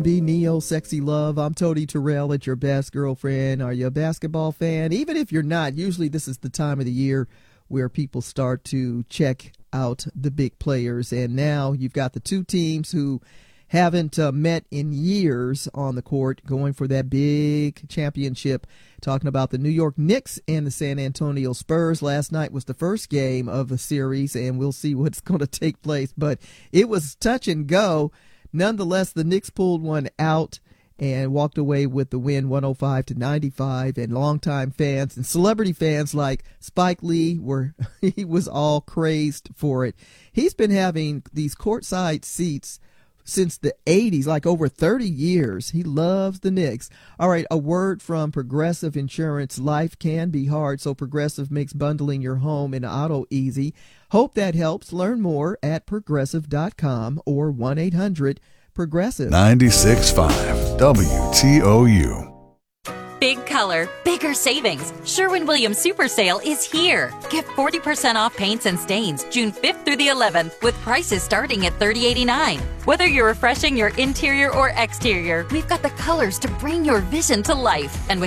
Be Neo Sexy Love. I'm Tony Terrell at your best girlfriend. Are you a basketball fan? Even if you're not, usually this is the time of the year where people start to check out the big players. And now you've got the two teams who haven't met in years on the court going for that big championship. Talking about the New York Knicks and the San Antonio Spurs. Last night was the first game of the series, and we'll see what's going to take place. But it was touch and go. Nonetheless, the Knicks pulled one out and walked away with the win, 105-95. And longtime fans and celebrity fans like Spike Lee he was all crazed for it. He's been having these courtside seats since the 80s, like over 30 years. He loves the Knicks. All right, a word from Progressive Insurance. Life can be hard, so Progressive makes bundling your home and auto easy. Hope that helps. Learn more at progressive.com or 1-800-PROGRESSIVE. 96.5 WTOU. Big color, bigger savings. Sherwin-Williams Super Sale is here. Get 40% off paints and stains June 5th through the 11th with prices starting at $30.89. Whether you're refreshing your interior or exterior, we've got the colors to bring your vision to life. And with